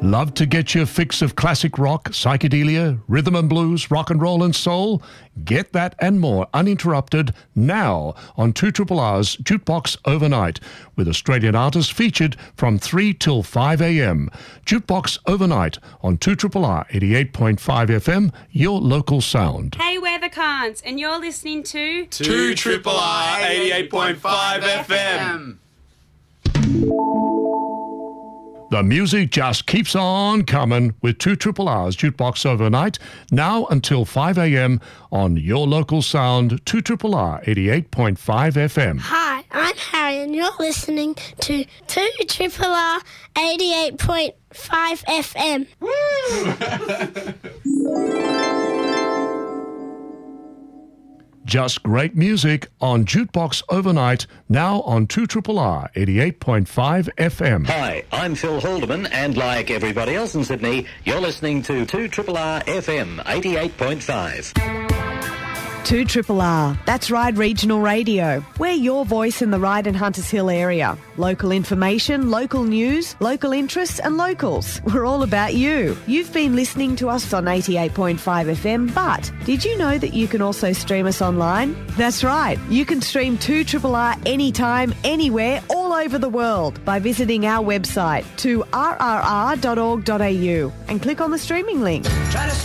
Love to get your fix of classic rock, psychedelia, rhythm and blues, rock and roll and soul? Get that and more uninterrupted now on 2RRR's Jukebox Overnight, with Australian artists featured from 3 till 5 a.m. Jukebox Overnight on 2RRR 88.5 FM, your local sound. Hey, we're the Khans, and you're listening to 2RRR 88.5 FM. The music just keeps on coming with 2RRR's Jukebox Overnight, now until 5 a.m. on your local sound, 2RRR 88.5 FM. Hi, I'm Harry and you're listening to 2RRR 88.5 FM. Just great music on Jukebox Overnight, now on 2RRR 88.5 FM. Hi, I'm Phil Haldeman, and like everybody else in Sydney, you're listening to 2RRR FM 88.5. 2RRR, that's right, regional radio. We're your voice in the Ryde and Hunters Hill area. Local information, local news, local interests and locals. We're all about you. You've been listening to us on 88.5 FM, but did you know that you can also stream us online? That's right, you can stream 2RRR anytime, anywhere, all over the world by visiting our website, 2rrr.org.au, and click on the streaming link.